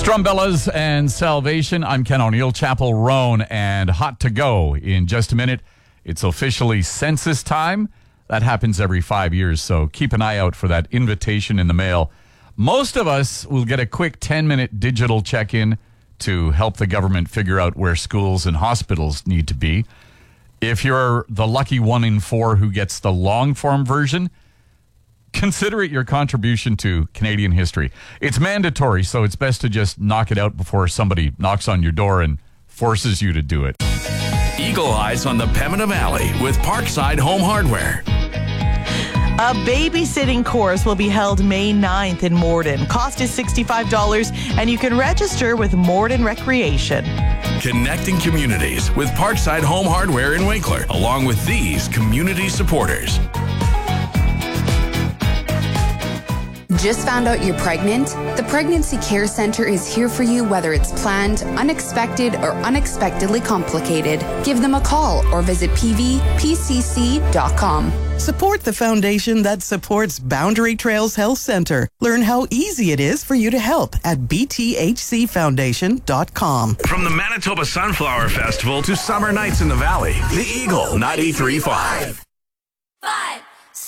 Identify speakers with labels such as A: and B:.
A: Strumbellas and Salvation. I'm Ken O'Neill, Chapel Roan, and hot to go in just a minute. It's officially census time. That happens every 5 years, so keep an eye out for that invitation in the mail. Most of us will get a quick 10-minute digital check-in to help the government figure out where schools and hospitals need to be. If you're the lucky 1 in 4 who gets the long-form version, consider it your contribution to Canadian history. It's mandatory, so it's best to just knock it out before somebody knocks on your door and forces you to do it.
B: Eagle Eyes on the Pembina Valley with Parkside Home Hardware.
C: A babysitting course will be held May 9th in Morden. Cost is $65, and you can register with Morden Recreation.
B: Connecting communities with Parkside Home Hardware in Winkler, along with these community supporters.
D: Just found out you're pregnant? The Pregnancy Care Center is here for you whether it's planned, unexpected, or unexpectedly complicated. Give them a call or visit pvpcc.com.
E: Support the foundation that supports Boundary Trails Health Center. Learn how easy it is for you to help at bthcfoundation.com.
B: From the Manitoba Sunflower Festival to summer nights in the valley, the Eagle 93.5.